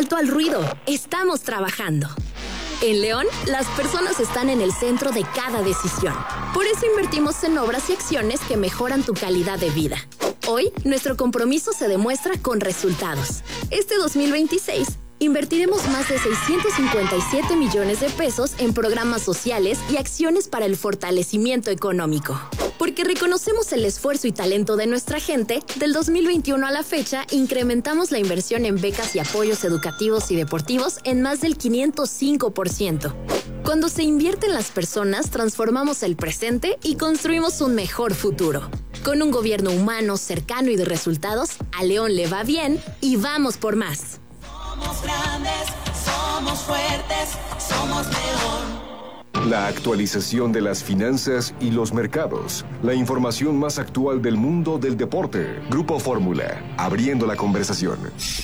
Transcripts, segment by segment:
Alto al ruido, estamos trabajando. En León, las personas están en el centro de cada decisión. Por eso invertimos en obras y acciones que mejoran tu calidad de vida. Hoy, nuestro compromiso se demuestra con resultados. Este 2026, invertiremos más de 657 millones de pesos en programas sociales y acciones para el fortalecimiento económico. Porque reconocemos el esfuerzo y talento de nuestra gente, del 2021 a la fecha, incrementamos la inversión en becas y apoyos educativos y deportivos en más del 505%. Cuando se invierte en las personas, transformamos el presente y construimos un mejor futuro. Con un gobierno humano, cercano y de resultados, a León le va bien y vamos por más. Somos grandes, somos fuertes, somos León. La actualización de las finanzas y los mercados. La información más actual del mundo del deporte. Grupo Fórmula, abriendo la conversación.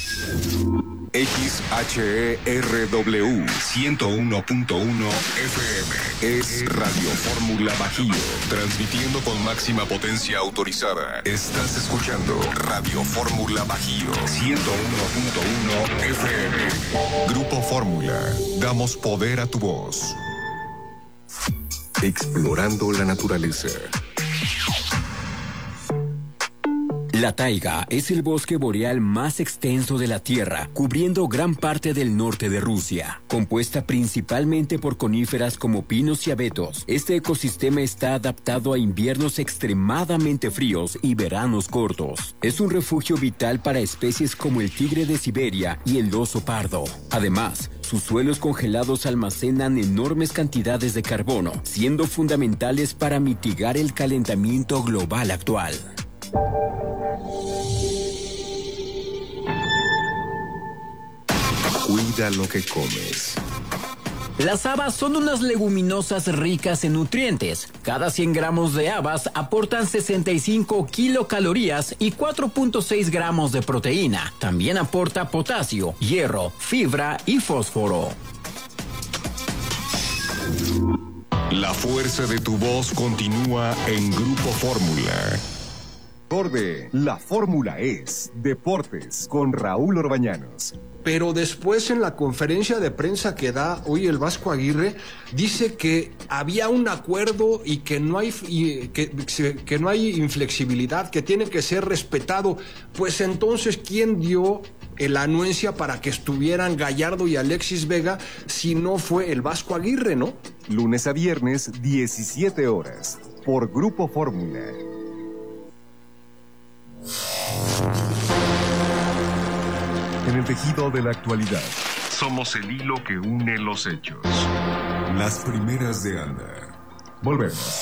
XHERW 101.1 FM es Radio Fórmula Bajío, transmitiendo con máxima potencia autorizada. Estás escuchando Radio Fórmula Bajío 101.1 FM. Grupo Fórmula, damos poder a tu voz. Explorando la naturaleza. La taiga es el bosque boreal más extenso de la Tierra, cubriendo gran parte del norte de Rusia. Compuesta principalmente por coníferas como pinos y abetos, este ecosistema está adaptado a inviernos extremadamente fríos y veranos cortos. Es un refugio vital para especies como el tigre de Siberia y el oso pardo. Además, sus suelos congelados almacenan enormes cantidades de carbono, siendo fundamentales para mitigar el calentamiento global actual. Cuida lo que comes. Las habas son unas leguminosas ricas en nutrientes. Cada 100 gramos de habas aportan 65 kilocalorías y 4.6 gramos de proteína. También aporta potasio, hierro, fibra y fósforo. La fuerza de tu voz continúa en Grupo Fórmula. Borde, la fórmula es Deportes con Raúl Orbañanos. Pero después en la conferencia de prensa que da hoy el Vasco Aguirre, dice que había un acuerdo y que no hay que no hay inflexibilidad, que tiene que ser respetado. Pues entonces, ¿quién dio la anuencia para que estuvieran Gallardo y Alexis Vega si no fue el Vasco Aguirre, no? Lunes a viernes, 17 horas, por Grupo Fórmula. En el tejido de la actualidad, somos el hilo que une los hechos. Las primeras de Anda. Volvemos.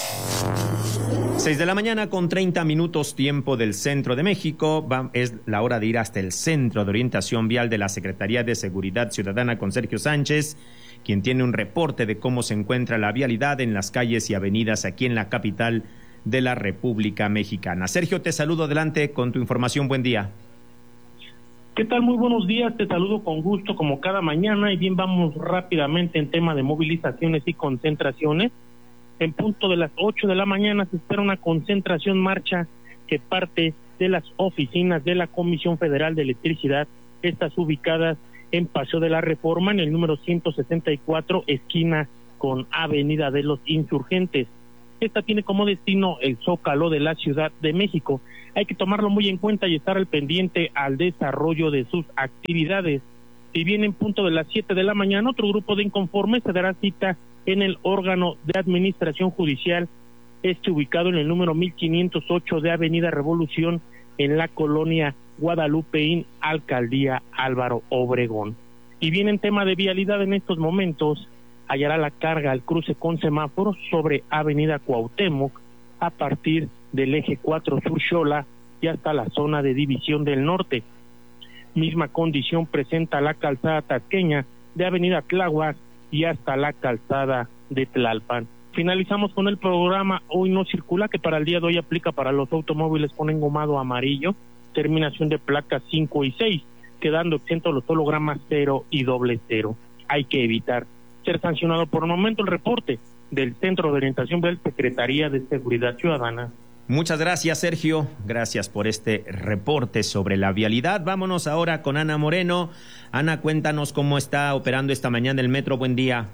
6 de la mañana con 30 minutos tiempo del centro de México. Es la hora de ir hasta el Centro de Orientación Vial de la Secretaría de Seguridad Ciudadana con Sergio Sánchez, quien tiene un reporte de cómo se encuentra la vialidad en las calles y avenidas aquí en la capital de la República Mexicana. Sergio, te saludo, adelante con tu información. Buen día. ¿Qué tal? Muy buenos días, te saludo con gusto como cada mañana y bien, vamos rápidamente en tema de movilizaciones y concentraciones. En punto de las 8 de la mañana se espera una concentración marcha que parte de las oficinas de la Comisión Federal de Electricidad, estas ubicadas en Paseo de la Reforma, en el número 164, esquina con Avenida de los Insurgentes. Esta tiene como destino el Zócalo de la Ciudad de México. Hay que tomarlo muy en cuenta y estar al pendiente al desarrollo de sus actividades. Si bien en punto de las 7 de la mañana, otro grupo de inconformes se dará cita en el órgano de administración judicial, ubicado en el número 1508 de Avenida Revolución, en la colonia Guadalupeín, Alcaldía Álvaro Obregón. Y bien en tema de vialidad, en estos momentos hallará la carga al cruce con semáforos sobre Avenida Cuauhtémoc a partir del eje 4 Sur Xola y hasta la zona de División del Norte. Misma condición presenta la calzada tasqueña de Avenida Tláhuac y hasta la calzada de Tlalpan. Finalizamos con el programa Hoy No Circula, que para el día de hoy aplica para los automóviles con engomado amarillo, terminación de placas 5 y 6, quedando exentos los hologramas 0 y 00. Hay que evitar ser sancionado. Por el momento, el reporte del Centro de Orientación de la Secretaría de Seguridad Ciudadana. Muchas gracias, Sergio. Gracias por este reporte sobre la vialidad. Vámonos ahora con Ana Moreno. Ana, cuéntanos cómo está operando esta mañana el metro. Buen día.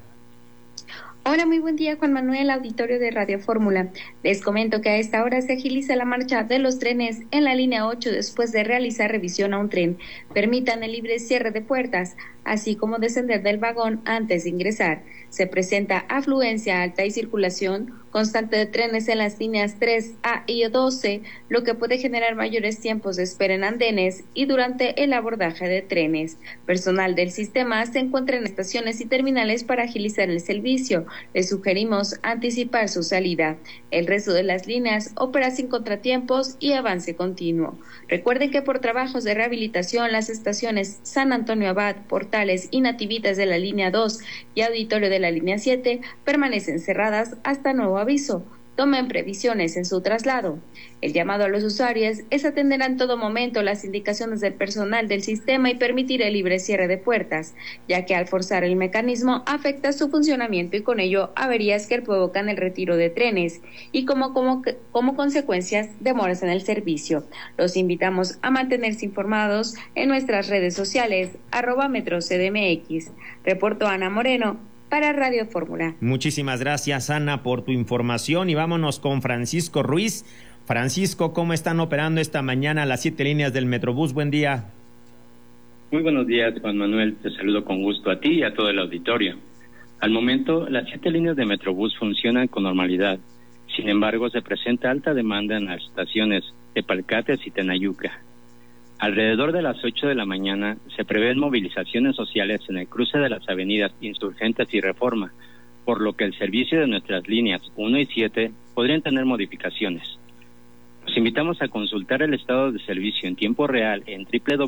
Hola, muy buen día, Juan Manuel, auditorio de Radio Fórmula. Les comento que a esta hora se agiliza la marcha de los trenes en la línea 8 después de realizar revisión a un tren. Permitan el libre cierre de puertas, así como descender del vagón antes de ingresar. Se presenta afluencia alta y circulación constante de trenes en las líneas 3A y 12, lo que puede generar mayores tiempos de espera en andenes y durante el abordaje de trenes. Personal del sistema se encuentra en estaciones y terminales para agilizar el servicio. Les sugerimos anticipar su salida. El resto de las líneas opera sin contratiempos y avance continuo. Recuerden que por trabajos de rehabilitación, las estaciones San Antonio Abad, Portales y Nativitas de la línea 2 y Auditorio de la línea 7 permanecen cerradas hasta nuevo aviso. Tomen previsiones en su traslado. El llamado a los usuarios es atender en todo momento las indicaciones del personal del sistema y permitir el libre cierre de puertas, ya que al forzar el mecanismo afecta su funcionamiento y con ello averías que provocan el retiro de trenes y como consecuencias demoras en el servicio. Los invitamos a mantenerse informados en nuestras redes sociales @MetroCDMX. Reportó Ana Moreno para Radio Fórmula. Muchísimas gracias, Ana, por tu información y vámonos con Francisco Ruiz. Francisco, ¿cómo están operando esta mañana las 7 líneas del Metrobús? Buen día. Muy buenos días, Juan Manuel. Te saludo con gusto a ti y a todo el auditorio. Al momento, las 7 líneas de Metrobús funcionan con normalidad. Sin embargo, se presenta alta demanda en las estaciones de Palcates y Tenayuca. Alrededor de las 8 de la mañana se prevén movilizaciones sociales en el cruce de las avenidas Insurgentes y Reforma, por lo que el servicio de nuestras líneas 1 y 7 podrían tener modificaciones. Los invitamos a consultar el estado de servicio en tiempo real en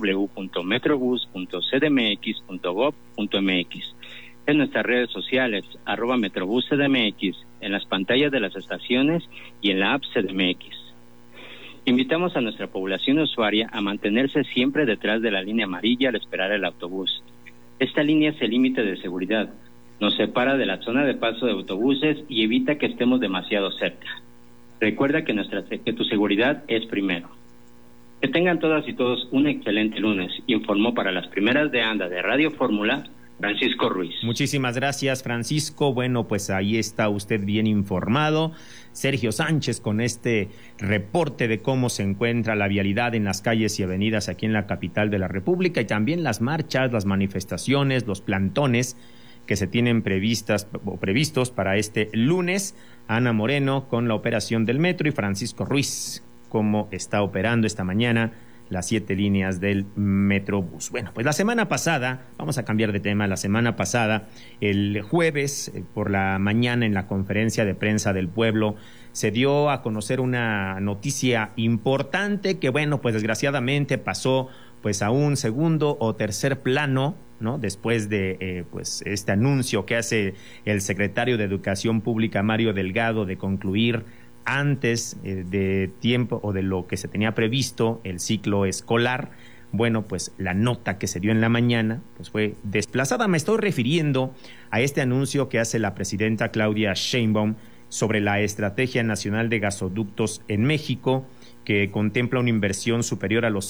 www.metrobus.cdmx.gov.mx, en nuestras redes sociales @MetrobusCDMX, en las pantallas de las estaciones y en la app CDMX. Invitamos a nuestra población usuaria a mantenerse siempre detrás de la línea amarilla al esperar el autobús. Esta línea es el límite de seguridad, nos separa de la zona de paso de autobuses y evita que estemos demasiado cerca. Recuerda que tu seguridad es primero. Que tengan todas y todos un excelente lunes. Informó para las primeras de anda de Radio Fórmula, Francisco Ruiz. Muchísimas gracias, Francisco. Bueno, pues ahí está usted bien informado. Sergio Sánchez con este reporte de cómo se encuentra la vialidad en las calles y avenidas aquí en la capital de la República y también las marchas, las manifestaciones, los plantones que se tienen previstos para este lunes. Ana Moreno con la operación del metro y Francisco Ruiz cómo está operando esta mañana las 7 líneas del Metrobús. Bueno, pues la semana pasada, vamos a cambiar de tema, la semana pasada, el jueves por la mañana en la conferencia de prensa del pueblo, se dio a conocer una noticia importante que, bueno, pues desgraciadamente pasó pues a un segundo o tercer plano, ¿no? Después de pues este anuncio que hace el secretario de Educación Pública, Mario Delgado, de concluir antes de tiempo o de lo que se tenía previsto el ciclo escolar. Bueno, pues la nota que se dio en la mañana pues fue desplazada. Me estoy refiriendo a este anuncio que hace la presidenta Claudia Sheinbaum sobre la Estrategia Nacional de Gasoductos en México, que contempla una inversión superior a los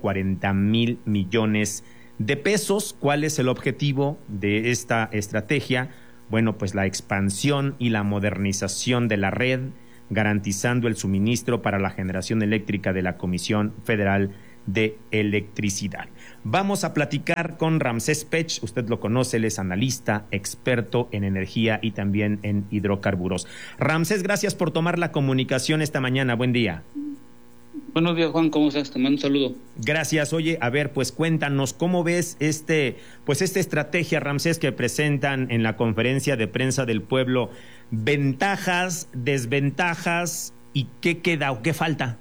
140,000 millones de pesos. ¿Cuál es el objetivo de esta estrategia? Bueno, pues la expansión y la modernización de la red, garantizando el suministro para la generación eléctrica de la Comisión Federal de Electricidad. Vamos a platicar con Ramsés Pech, usted lo conoce, él es analista, experto en energía y también en hidrocarburos. Ramsés, gracias por tomar la comunicación esta mañana, buen día. Buenos días, Juan, ¿cómo estás? Te mando un saludo. Gracias. Oye, a ver, pues cuéntanos, ¿cómo ves esta estrategia, Ramsés, que presentan en la conferencia de prensa del pueblo? ¿Ventajas, desventajas y qué queda o qué falta?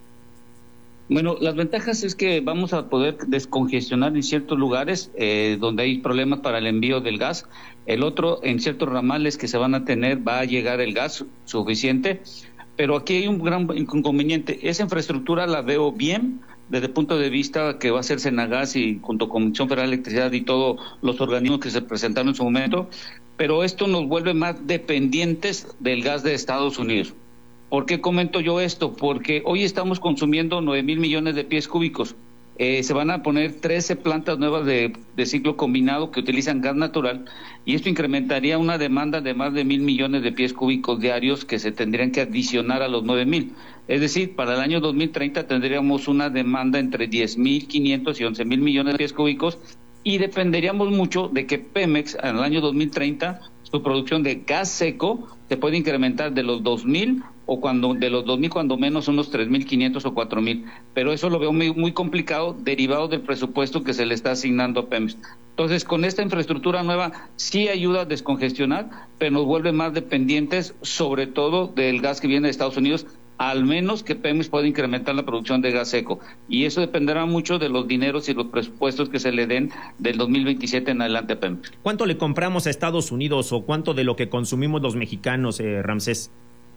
Bueno, las ventajas es que vamos a poder descongestionar en ciertos lugares donde hay problemas para el envío del gas. El otro, en ciertos ramales que se van a tener, va a llegar el gas suficiente. Pero aquí hay un gran inconveniente. Esa infraestructura la veo bien desde el punto de vista que va a ser Senagas y junto con Comisión Federal de Electricidad y todos los organismos que se presentaron en su momento, pero esto nos vuelve más dependientes del gas de Estados Unidos. ¿Por qué comento yo esto? Porque hoy estamos consumiendo 9,000 millones de pies cúbicos. Se van a poner 13 plantas nuevas de ciclo combinado que utilizan gas natural, y esto incrementaría una demanda de más de 1,000 millones de pies cúbicos diarios que se tendrían que adicionar a los 9,000. Es decir, para el año 2030 tendríamos una demanda entre 10,500 y 11,000 millones de pies cúbicos, y dependeríamos mucho de que Pemex en el año 2030 su producción de gas seco se puede incrementar de los 2,000 o de los 2,000 cuando menos unos 3,500 o 4,000, pero eso lo veo muy, muy complicado derivado del presupuesto que se le está asignando a Pemex. Entonces, con esta infraestructura nueva sí ayuda a descongestionar, pero nos vuelve más dependientes, sobre todo del gas que viene de Estados Unidos, al menos que Pemex pueda incrementar la producción de gas seco. Y eso dependerá mucho de los dineros y los presupuestos que se le den del 2027 en adelante a Pemex. ¿Cuánto le compramos a Estados Unidos o cuánto de lo que consumimos los mexicanos, Ramsés?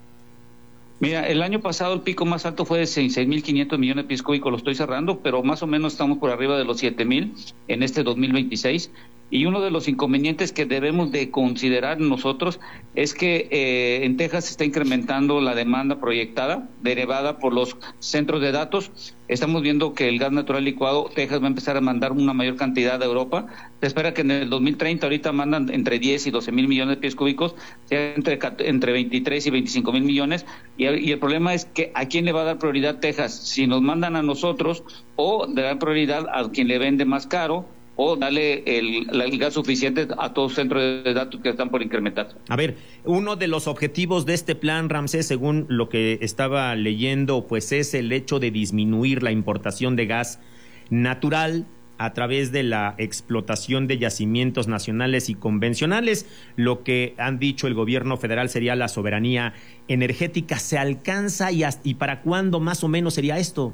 Mira, el año pasado el pico más alto fue de 6,500 millones de pies cúbicos, lo estoy cerrando, pero más o menos estamos por arriba de los 7,000 en este 2026. Y uno de los inconvenientes que debemos de considerar nosotros es que en Texas se está incrementando la demanda proyectada, derivada por los centros de datos. Estamos viendo que el gas natural licuado, Texas va a empezar a mandar una mayor cantidad a Europa. Se espera que en el 2030 ahorita mandan entre 10 y 12 mil millones de pies cúbicos, sea entre 23 y 25 mil millones. Y el problema es que ¿a quién le va a dar prioridad Texas? Si nos mandan a nosotros, o le dan prioridad a quien le vende más caro, o darle el gas suficiente a todos los centros de datos que están por incrementar. A ver, uno de los objetivos de este plan, Ramsés, según lo que estaba leyendo, pues es el hecho de disminuir la importación de gas natural a través de la explotación de yacimientos nacionales y convencionales. Lo que han dicho el gobierno federal sería la soberanía energética. ¿Se alcanza y para cuándo más o menos sería esto?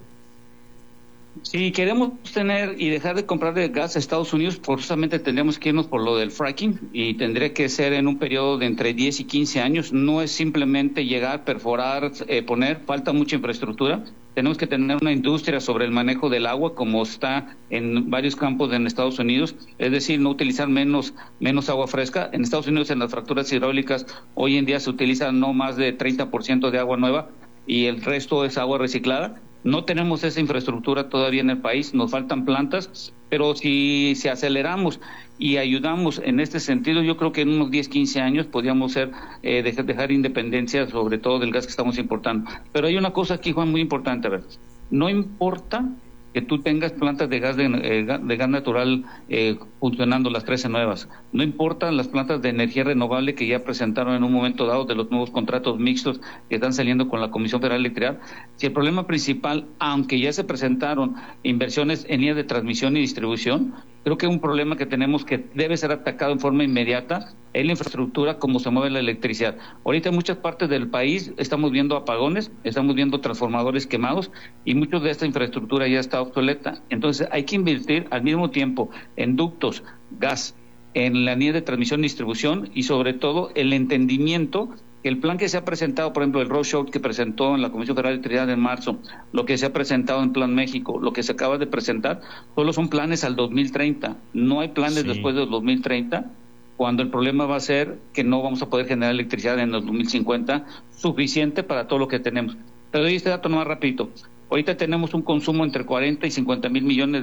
Si queremos tener y dejar de comprar de gas a Estados Unidos, forzosamente tendríamos que irnos por lo del fracking, y tendría que ser en un periodo de entre 10 y 15 años. No es simplemente llegar, perforar, poner, falta mucha infraestructura. Tenemos que tener una industria sobre el manejo del agua, como está en varios campos en Estados Unidos, es decir, no utilizar menos agua fresca. En Estados Unidos, en las fracturas hidráulicas, hoy en día se utiliza no más de 30% de agua nueva y el resto es agua reciclada. No tenemos esa infraestructura todavía en el país, nos faltan plantas, pero si aceleramos y ayudamos en este sentido, yo creo que en unos 10, 15 años podríamos dejar independencia, sobre todo del gas que estamos importando. Pero hay una cosa aquí, Juan, muy importante, a ver, no importa que tú tengas plantas de gas natural funcionando, las 13 nuevas. No importan las plantas de energía renovable que ya presentaron en un momento dado de los nuevos contratos mixtos que están saliendo con la Comisión Federal de Electricidad. Si el problema principal, aunque ya se presentaron inversiones en líneas de transmisión y distribución, creo que un problema que tenemos que debe ser atacado en forma inmediata es la infraestructura, cómo se mueve la electricidad. Ahorita en muchas partes del país estamos viendo apagones, estamos viendo transformadores quemados y mucha de esta infraestructura ya está obsoleta. Entonces hay que invertir al mismo tiempo en ductos, gas, en la línea de transmisión y distribución, y sobre todo el entendimiento que el plan que se ha presentado, por ejemplo, el roadshow que presentó en la Comisión Federal de Electricidad en marzo, lo que se ha presentado en Plan México, lo que se acaba de presentar, solo son planes al 2030. No hay planes después del 2030, cuando el problema va a ser que no vamos a poder generar electricidad en el 2050 suficiente para todo lo que tenemos. Te doy este dato nomás rapidito. Ahorita tenemos un consumo entre 40 y 50 mil millones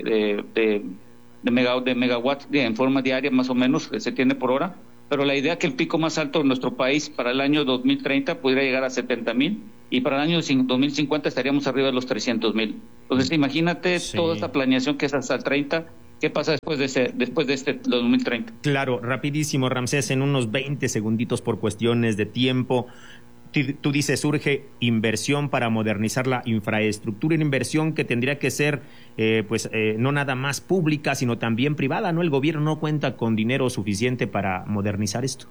de megawatts en forma diaria, más o menos, que se tiene por hora, pero la idea es que el pico más alto en nuestro país para el año 2030 pudiera llegar a 70 mil, y para el año 2050 estaríamos arriba de los 300 mil. Entonces imagínate toda esta planeación que es hasta el 30. ¿Qué pasa después de este 2030? Claro, rapidísimo, Ramsés, en unos 20 segunditos por cuestiones de tiempo. Tú dices, surge inversión para modernizar la infraestructura, una inversión que tendría que ser no nada más pública, sino también privada, ¿no? El gobierno no cuenta con dinero suficiente para modernizar esto.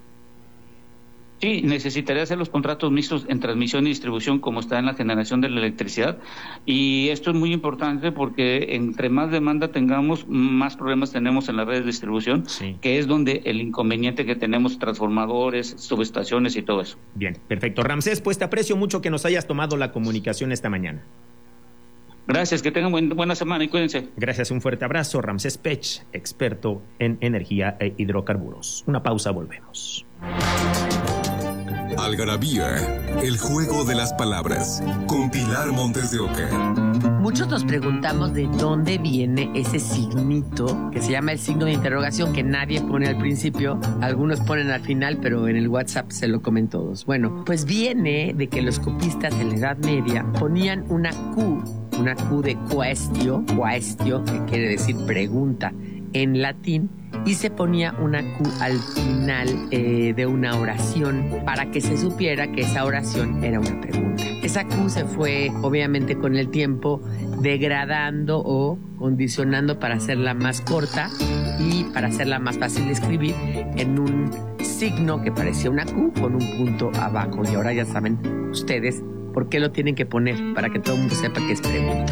Sí, necesitaría hacer los contratos mixtos en transmisión y distribución como está en la generación de la electricidad, y esto es muy importante porque entre más demanda tengamos, más problemas tenemos en las redes de distribución, sí, que es donde el inconveniente que tenemos, transformadores, subestaciones y todo eso. Bien, perfecto. Ramsés, pues te aprecio mucho que nos hayas tomado la comunicación esta mañana. Gracias, que tengan buena semana y cuídense. Gracias, un fuerte abrazo. Ramsés Pech, experto en energía e hidrocarburos. Una pausa, volvemos. Algarabía, el juego de las palabras, con Pilar Montes de Oca. Muchos nos preguntamos de dónde viene ese signito que se llama el signo de interrogación, que nadie pone al principio, algunos ponen al final, pero en el WhatsApp se lo comen todos. Bueno, pues viene de que los copistas en la Edad Media ponían una Q de quaestio, que quiere decir pregunta en latín, y se ponía una Q al final de una oración para que se supiera que esa oración era una pregunta. Esa Q se fue, obviamente, con el tiempo degradando o condicionando para hacerla más corta y para hacerla más fácil de escribir en un signo que parecía una Q con un punto abajo. Y ahora ya saben ustedes por qué lo tienen que poner, para que todo el mundo sepa que es pregunta.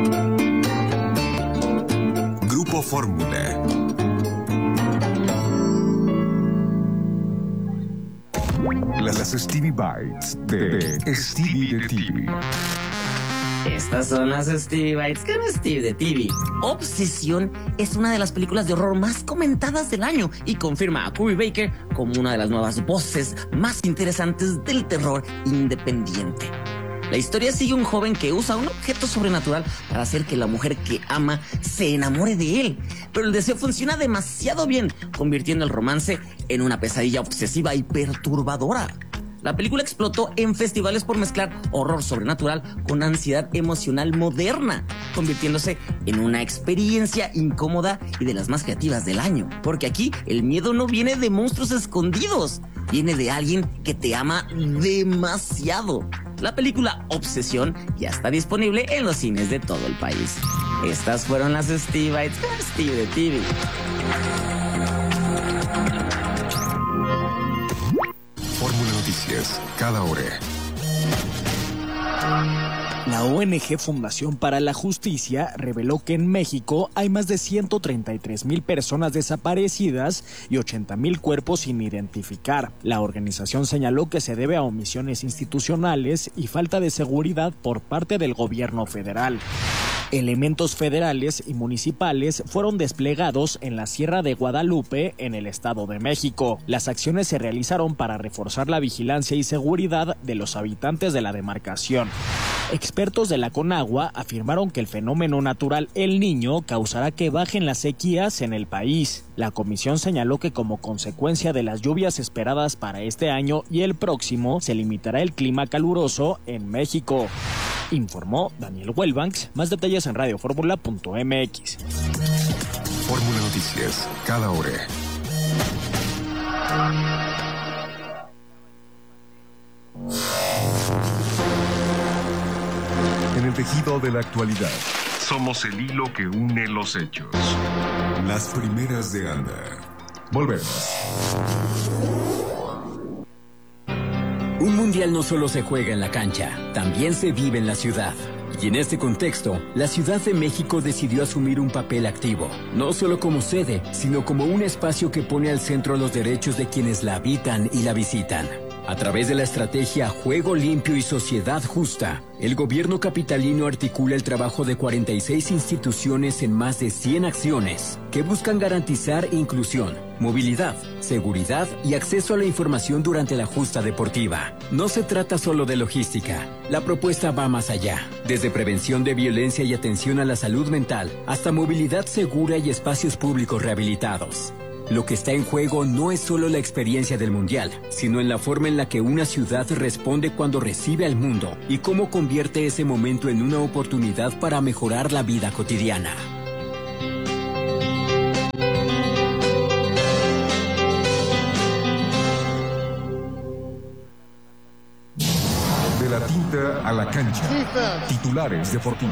Grupo Fórmula. Las Stevie Bites de Stevie de TV. Estas son las Stevie Bites con Stevie de TV. Obsesión es una de las películas de horror más comentadas del año y confirma a Curry Baker como una de las nuevas voces más interesantes del terror independiente. La historia sigue a un joven que usa un objeto sobrenatural para hacer que la mujer que ama se enamore de él. Pero el deseo funciona demasiado bien, convirtiendo el romance en una pesadilla obsesiva y perturbadora. La película explotó en festivales por mezclar horror sobrenatural con ansiedad emocional moderna, convirtiéndose en una experiencia incómoda y de las más creativas del año. Porque aquí el miedo no viene de monstruos escondidos, viene de alguien que te ama demasiado. La película Obsesión ya está disponible en los cines de todo el país. Estas fueron las Stevie Bites con Stevie de TV. Fórmula Noticias, cada hora. La ONG Fundación para la Justicia reveló que en México hay más de 133,000 personas desaparecidas y 80,000 cuerpos sin identificar. La organización señaló que se debe a omisiones institucionales y falta de seguridad por parte del gobierno federal. Elementos federales y municipales fueron desplegados en la Sierra de Guadalupe, en el Estado de México. Las acciones se realizaron para reforzar la vigilancia y seguridad de los habitantes de la demarcación. Expertos de la Conagua afirmaron que el fenómeno natural El Niño causará que bajen las sequías en el país. La comisión señaló que como consecuencia de las lluvias esperadas para este año y el próximo, se limitará el clima caluroso en México. Informó Daniel Wellbanks. Más detalles en radioformula.mx. Fórmula Noticias, cada hora. En el tejido de la actualidad, somos el hilo que une los hechos. Las primeras de Anda. Volvemos. Un mundial no solo se juega en la cancha, también se vive en la ciudad. Y en este contexto, la Ciudad de México decidió asumir un papel activo, no solo como sede, sino como un espacio que pone al centro los derechos de quienes la habitan y la visitan. A través de la estrategia Juego Limpio y Sociedad Justa, el gobierno capitalino articula el trabajo de 46 instituciones en más de 100 acciones que buscan garantizar inclusión, movilidad, seguridad y acceso a la información durante la justa deportiva. No se trata solo de logística. La propuesta va más allá. Desde prevención de violencia y atención a la salud mental, hasta movilidad segura y espacios públicos rehabilitados. Lo que está en juego no es solo la experiencia del Mundial, sino en la forma en la que una ciudad responde cuando recibe al mundo y cómo convierte ese momento en una oportunidad para mejorar la vida cotidiana. De la tinta a la cancha. Titulares deportivos.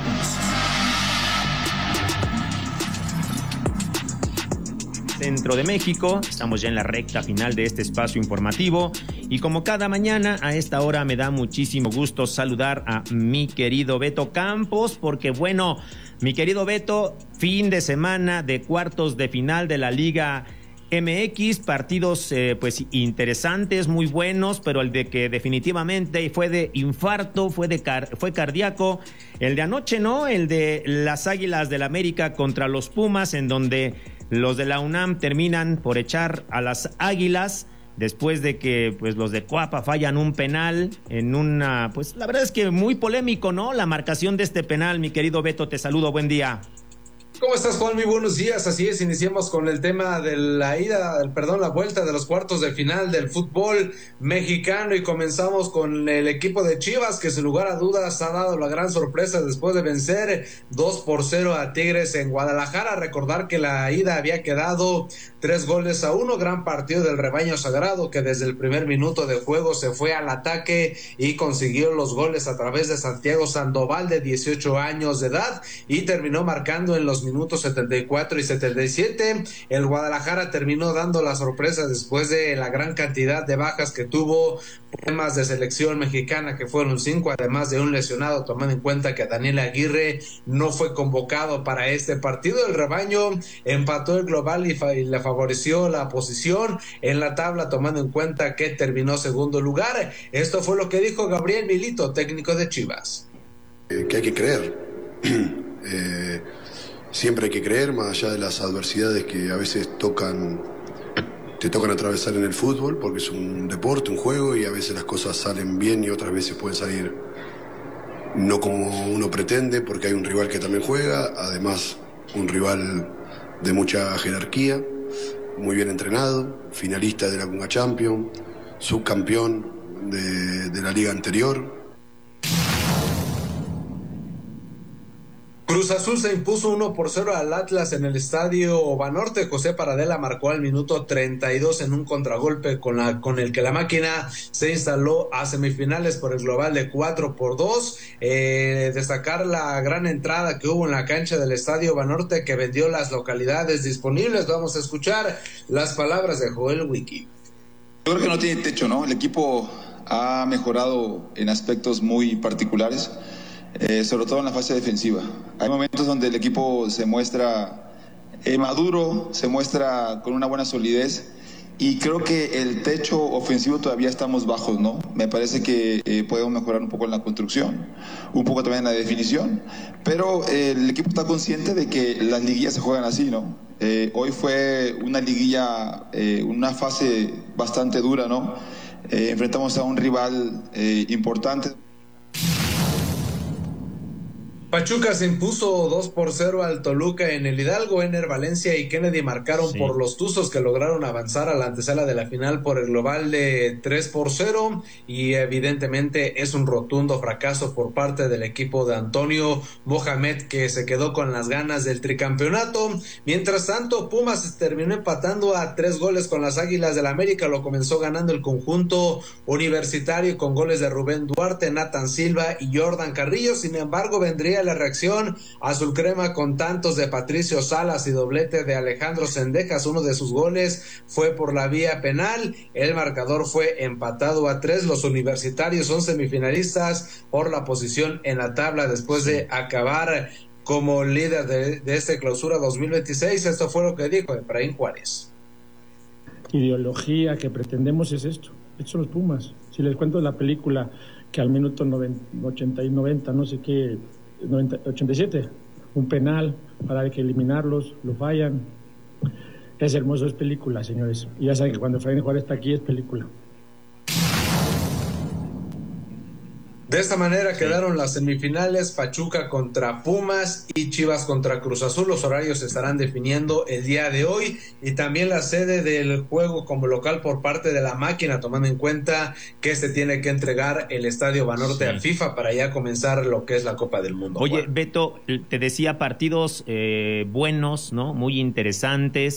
Centro de México, estamos ya en la recta final de este espacio informativo y como cada mañana a esta hora me da muchísimo gusto saludar a mi querido Beto Campos, porque bueno, mi querido Beto, fin de semana de cuartos de final de la Liga MX, partidos pues interesantes, muy buenos, pero el de que definitivamente fue de infarto, fue cardíaco, el de anoche, ¿no? El de las Águilas del América contra los Pumas, en donde los de la UNAM terminan por echar a las Águilas después de que pues los de Coapa fallan un penal en una, pues la verdad es que muy polémico, ¿no? La marcación de este penal, mi querido Beto, te saludo, buen día. ¿Cómo estás, Juan? Muy buenos días. Así es, iniciamos con el tema de la vuelta de los cuartos de final del fútbol mexicano y comenzamos con el equipo de Chivas, que sin lugar a dudas ha dado la gran sorpresa después de vencer 2-0 a Tigres en Guadalajara. Recordar que la ida había quedado 3-1, gran partido del rebaño sagrado, que desde el primer minuto de juego se fue al ataque y consiguió los goles a través de Santiago Sandoval, de 18 años de edad, y terminó marcando en los minutos 74 y 77. El Guadalajara terminó dando la sorpresa después de la gran cantidad de bajas que tuvo, problemas de selección mexicana, que fueron 5, además de un lesionado, tomando en cuenta que Daniel Aguirre no fue convocado para este partido. El rebaño empató el global y le favoreció la posición en la tabla, tomando en cuenta que terminó segundo lugar. Esto fue lo que dijo Gabriel Milito, técnico de Chivas. Que hay que creer. Siempre hay que creer, más allá de las adversidades que a veces te tocan atravesar en el fútbol, porque es un deporte, un juego, y a veces las cosas salen bien y otras veces pueden salir no como uno pretende, porque hay un rival que también juega, además un rival de mucha jerarquía, muy bien entrenado, finalista de la Conca Champions, subcampeón de la liga anterior. Cruz Azul se impuso 1-0 al Atlas en el estadio Banorte. José Paradela marcó al minuto 32 en un contragolpe con el que la máquina se instaló a semifinales por el global de 4-2. Destacar la gran entrada que hubo en la cancha del estadio Banorte, que vendió las localidades disponibles. Vamos a escuchar las palabras de Joel Wiki. Yo creo que no tiene techo, ¿no? El equipo ha mejorado en aspectos muy particulares. Sobre todo en la fase defensiva. Hay momentos donde el equipo se muestra maduro, se muestra con una buena solidez, y creo que el techo ofensivo todavía estamos bajos, ¿no? Me parece que podemos mejorar un poco en la construcción, un poco también en la definición, pero el equipo está consciente de que las liguillas se juegan así, ¿no? Hoy fue una liguilla, una fase bastante dura, ¿no? Enfrentamos a un rival importante. Pachuca se impuso 2-0 al Toluca en el Hidalgo. Ener Valencia y Kennedy marcaron por los Tuzos, que lograron avanzar a la antesala de la final por el global de 3-0, y evidentemente es un rotundo fracaso por parte del equipo de Antonio Mohamed, que se quedó con las ganas del tricampeonato. Mientras tanto, Pumas terminó empatando a 3 goles con las Águilas del América. Lo comenzó ganando el conjunto universitario con goles de Rubén Duarte, Nathan Silva y Jordan Carrillo. Sin embargo, vendría la reacción azul crema con tantos de Patricio Salas y doblete de Alejandro Cendejas. Uno de sus goles fue por la vía penal. El marcador fue empatado a 3. Los universitarios son semifinalistas por la posición en la tabla después de acabar como líder de este clausura 2026. Esto fue lo que dijo Efraín Juárez. Ideología que pretendemos es esto. Estos son los Pumas. Si les cuento la película, que al minuto 80 y 90, no sé qué, 87, un penal para que eliminarlos, lo fallan. Es hermoso, es película, señores. Y ya saben que cuando Efraín Juárez está aquí es película. De esta manera quedaron las semifinales: Pachuca contra Pumas y Chivas contra Cruz Azul. Los horarios se estarán definiendo el día de hoy, y también la sede del juego como local por parte de la máquina, tomando en cuenta que se tiene que entregar el Estadio Banorte a FIFA para ya comenzar lo que es la Copa del Mundo. Oye, Beto, te decía partidos buenos, ¿no? Muy interesantes.